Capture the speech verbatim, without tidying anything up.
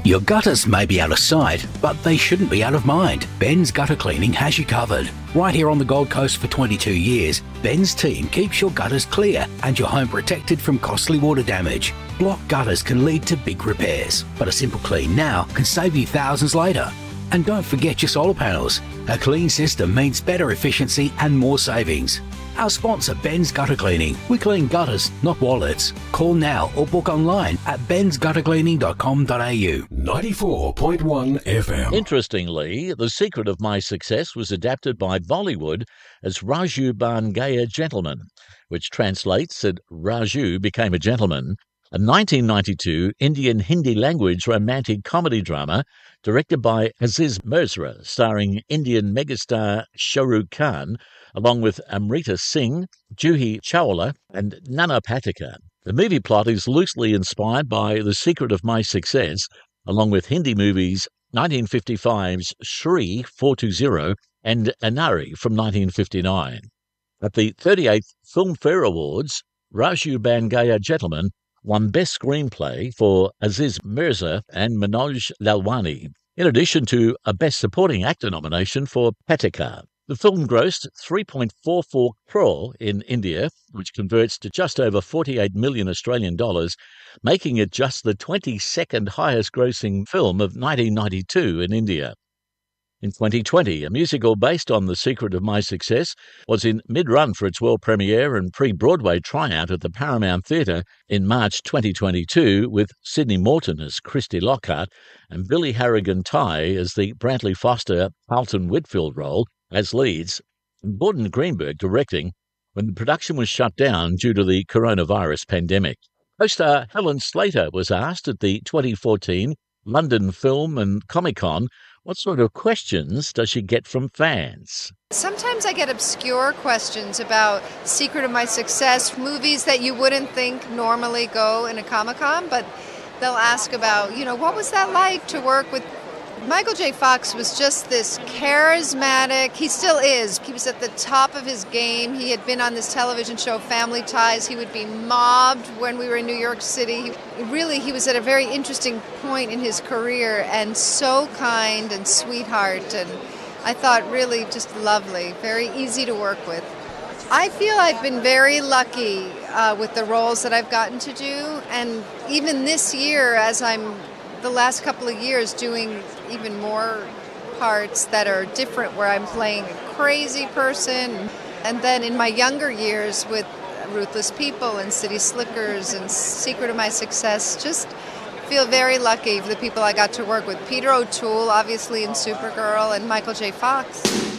Your gutters may be out of sight, but they shouldn't be out of mind. Ben's Gutter Cleaning has you covered. Right here on the Gold Coast for twenty-two years, Ben's team keeps your gutters clear and your home protected from costly water damage. Blocked gutters can lead to big repairs, but a simple clean now can save you thousands later. And don't forget your solar panels. A clean system means better efficiency and more savings. Our sponsor, Ben's Gutter Cleaning. We clean gutters, not wallets. Call now or book online at bens gutter cleaning dot com dot a u. ninety-four point one F M. Interestingly, The Secret of My Success was adapted by Bollywood as Raju Ban Gaya Gentleman, which translates that Raju became a gentleman, a nineteen ninety-two Indian Hindi language romantic comedy drama directed by Aziz Mirza, starring Indian megastar Shah Rukh Khan, along with Amrita Singh, Juhi Chawla, and Nana Patekar. The movie plot is loosely inspired by The Secret of My Success, along with Hindi movies nineteen fifty-five's Shri four two zero and Anari from nineteen fifty-nine. At the thirty-eighth Filmfare Awards, Raju Ban Gaya Gentleman won Best Screenplay for Aziz Mirza and Manoj Lalwani, in addition to a Best Supporting Actor nomination for Patekar. The film grossed three point four four crore in India, which converts to just over forty-eight million Australian dollars, making it just the twenty-second highest grossing film of nineteen ninety-two in India. In twenty twenty, a musical based on The Secret of My Success was in mid-run for its world premiere and pre-Broadway tryout at the Paramount Theatre in March twenty twenty-two, with Sydney Morton as Christy Lockhart and Billy Harrigan-Tai as the Brantley Foster Carlton Whitfield role as leads, and Gordon Greenberg directing, when the production was shut down due to the coronavirus pandemic. Co-star Helen Slater was asked at the twenty fourteen London Film and Comic-Con what sort of questions does she get from fans. Sometimes I get obscure questions about Secret of My Success, movies that you wouldn't think normally go in a Comic-Con, but they'll ask about, you know, what was that like to work with Michael J. Fox? Was just this charismatic, he still is, he was at the top of his game. He had been on this television show, Family Ties. He would be mobbed when we were in New York City. He, really, he was at a very interesting point in his career, and so kind and sweetheart, and I thought really just lovely, very easy to work with. I feel I've been very lucky uh, with the roles that I've gotten to do, and even this year, as I'm the last couple of years doing even more parts that are different, where I'm playing a crazy person. And then in my younger years with Ruthless People and City Slickers and Secret of My Success, just feel very lucky for the people I got to work with. Peter O'Toole, obviously, in Supergirl, and Michael J. Fox.